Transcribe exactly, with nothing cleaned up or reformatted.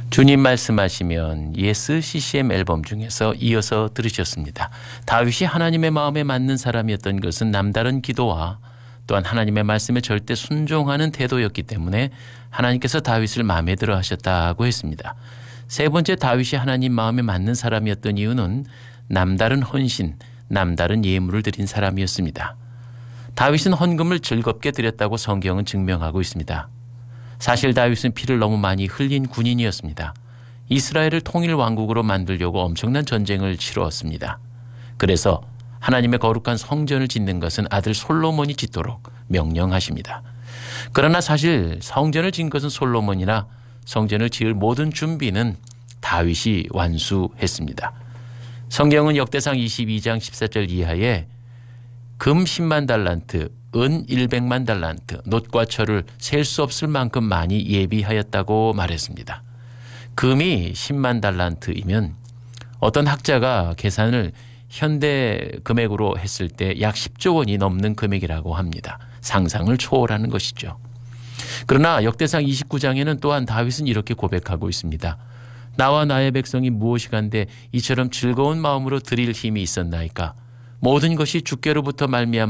주님 말씀하시면 예스 씨씨엠 앨범 중에서 이어서 들으셨습니다. 다윗이 하나님의 마음에 맞는 사람이었던 것은 남다른 기도와 또한 하나님의 말씀에 절대 순종하는 태도였기 때문에 하나님께서 다윗을 마음에 들어 하셨다고 했습니다. 세 번째, 다윗이 하나님 마음에 맞는 사람이었던 이유는 남다른 헌신, 남다른 예물을 드린 사람이었습니다. 다윗은 헌금을 즐겁게 드렸다고 성경은 증명하고 있습니다. 사실 다윗은 피를 너무 많이 흘린 군인이었습니다. 이스라엘을 통일 왕국으로 만들려고 엄청난 전쟁을 치루었습니다. 그래서 하나님의 거룩한 성전을 짓는 것은 아들 솔로몬이 짓도록 명령하십니다. 그러나 사실 성전을 짓는 것은 솔로몬이나 성전을 지을 모든 준비는 다윗이 완수했습니다. 성경은 역대상 이십이 장 십사 절 이하에 금 십만 달란트, 은 일백만 달란트, 놋과 철을 셀 수 없을 만큼 많이 예비하였다고 말했습니다. 금이 십만 달란트이면 어떤 학자가 계산을 현대 금액으로 했을 때 약 십조 원이 넘는 금액이라고 합니다. 상상을 초월하는 것이죠. 그러나 역대상 이십구 장에는 또한 다윗은 이렇게 고백하고 있습니다. 나와 나의 백성이 무엇이간데 이처럼 즐거운 마음으로 드릴 힘이 있었나이까. 모든 것이 주께로부터 말미암아